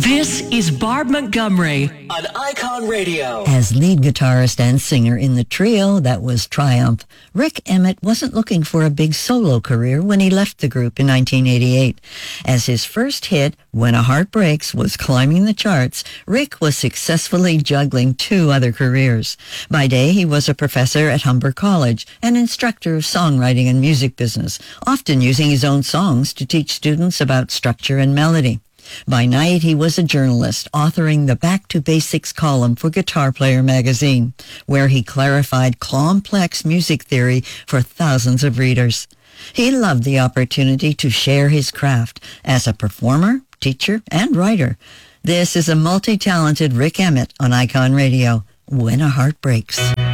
This is Barb Montgomery on Icon Radio. As lead guitarist and singer in the trio that was Triumph, Rik Emmett wasn't looking for a big solo career when he left the group in 1988. As his first hit, When a Heart Breaks, was climbing the charts, Rik was successfully juggling two other careers. By day, he was a professor at Humber College, an instructor of songwriting and music business, often using his own songs to teach students about structure and melody. By night, he was a journalist, authoring the Back to Basics column for Guitar Player magazine, where he clarified complex music theory for thousands of readers. He loved the opportunity to share his craft as a performer, teacher, and writer. This is a multi-talented Rik Emmett on Icon Radio, When a Heart Breaks.